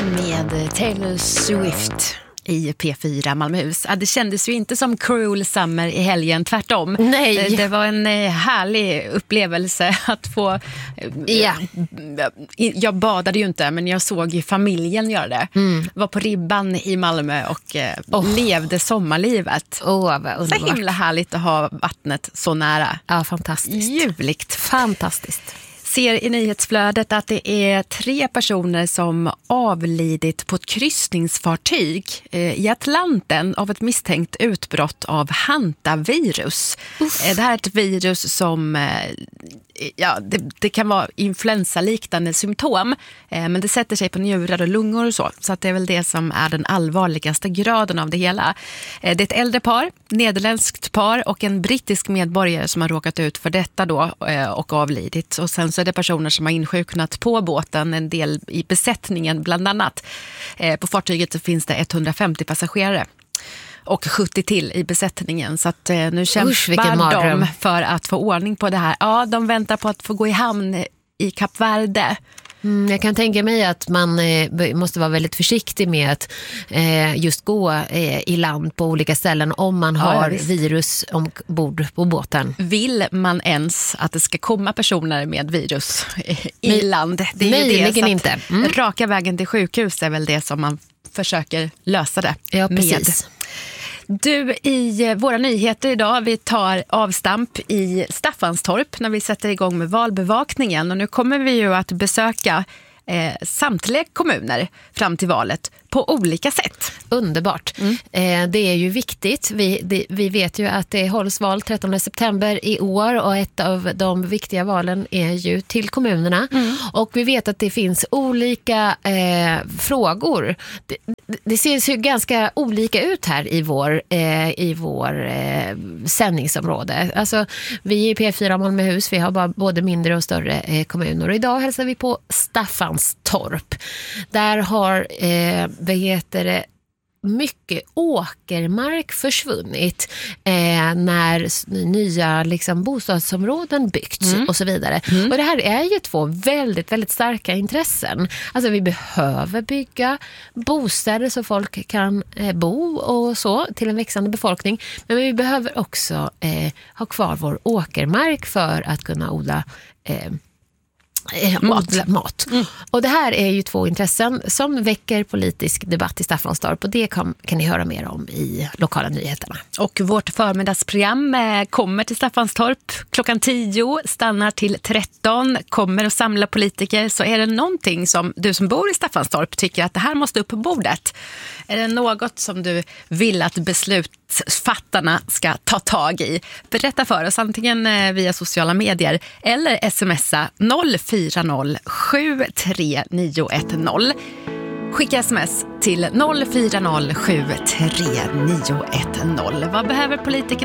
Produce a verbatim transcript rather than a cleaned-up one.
med Taylor Swift i P fyra Malmöhus. Ja, det kändes ju inte som Cruel Summer i helgen, tvärtom. Nej. Det var en härlig upplevelse att få... Ja. Jag badade ju inte, men jag såg ju familjen göra det. Mm. Var på Ribban i Malmö och oh. levde sommarlivet. Oh, vad underbart. Så himla härligt att ha vattnet så nära. Ja, fantastiskt. Ljuvligt. Fantastiskt. Ser i nyhetsflödet att det är tre personer som avlidit på ett kryssningsfartyg i Atlanten av ett misstänkt utbrott av hantavirus. Uff. Det här är ett virus som... Ja, det, det kan vara influensaliknande symptom, eh, men det sätter sig på njurar och lungor och så. Så att det är väl det som är den allvarligaste graden av det hela. Eh, det är ett äldre par, nederländskt par och en brittisk medborgare som har råkat ut för detta då eh, och avlidit. Och sen så är det personer som har insjuknat på båten, en del i besättningen bland annat. Eh, på fartyget så finns det etthundrafemtio passagerare. Och sjuttio till i besättningen. Så att eh, nu kämpar de för att få ordning på det här. Ja, de väntar på att få gå i hamn i Kap Verde. Mm, jag kan tänka mig att man eh, måste vara väldigt försiktig med att eh, just gå eh, i land på olika ställen om man ja, har virus ombord på båten. Vill man ens att det ska komma personer med virus i Nej, land? Det är möjligen ju det, inte. Mm. Raka vägen till sjukhus är väl det som man försöker lösa det ja, med. Precis. Du, i våra nyheter idag, vi tar avstamp i Staffanstorp när vi sätter igång med valbevakningen. Och nu kommer vi ju att besöka eh, samtliga kommuner fram till valet på olika sätt. Underbart. Mm. Eh, det är ju viktigt. Vi, det, vi vet ju att det hålls val trettonde september i år och ett av de viktiga valen är ju till kommunerna. Mm. Och vi vet att det finns olika eh, frågor. Det, det ser ju ganska olika ut här i vår, eh, i vår eh, sändningsområde. Alltså, vi i P fyra Malmöhus, vi har bara både mindre och större eh, kommuner. Och idag hälsar vi på Staffanstorp. Där har eh, vad heter det, mycket åkermark försvunnit eh, när nya liksom, bostadsområden byggts mm. och så vidare. Mm. Och det här är ju två väldigt, väldigt starka intressen. Alltså vi behöver bygga bostäder så folk kan eh, bo och så till en växande befolkning. Men vi behöver också eh, ha kvar vår åkermark för att kunna odla eh, Eh, mat. mat. Mm. Och det här är ju två intressen som väcker politisk debatt i Staffanstorp och det kan, kan ni höra mer om i lokala nyheterna. Och vårt förmiddagsprogram kommer till Staffanstorp klockan tio, stannar till tretton, kommer och samlar politiker. Så är det någonting som du som bor i Staffanstorp tycker att det här måste upp på bordet? Är det något som du vill att beslutsfattarna ska ta tag i? Berätta för oss antingen via sociala medier eller smsa noll fyra noll sju tre nio ett noll. Skicka sms till noll fyra noll sju tre nio ett noll. Vad behöver politiker